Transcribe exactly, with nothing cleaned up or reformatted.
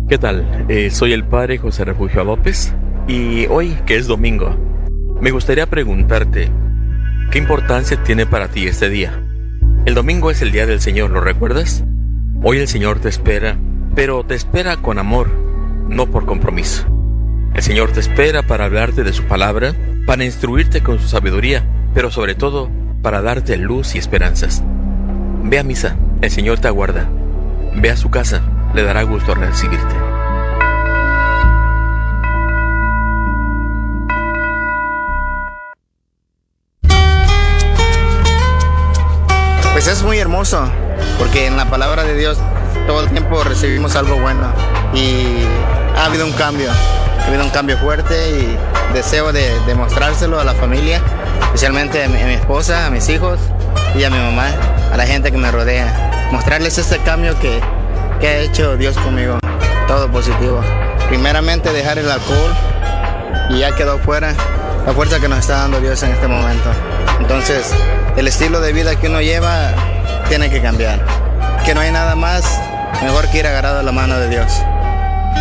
¿Qué tal? Eh, soy el padre José Refugio López y hoy, que es domingo, me gustaría preguntarte, ¿qué importancia tiene para ti este día? El domingo es el día del Señor, ¿lo recuerdas? Hoy el Señor te espera, pero te espera con amor, no por compromiso. El Señor te espera para hablarte de su palabra, para instruirte con su sabiduría, pero sobre todo, para darte luz y esperanzas. Ve a misa, el Señor te aguarda. Ve a su casa, le dará gusto recibirte. Pues es muy hermoso, porque en la palabra de Dios todo el tiempo recibimos algo bueno y ha habido un cambio, ha habido un cambio fuerte y deseo de demostrárselo a la familia, especialmente a mi, a mi esposa, a mis hijos y a mi mamá, a la gente que me rodea. Mostrarles este cambio que, que ha hecho Dios conmigo, todo positivo. Primeramente dejar el alcohol y ya quedó fuera la fuerza que nos está dando Dios en este momento. Entonces, el estilo de vida que uno lleva tiene que cambiar. Que no hay nada más, mejor que ir agarrado a la mano de Dios.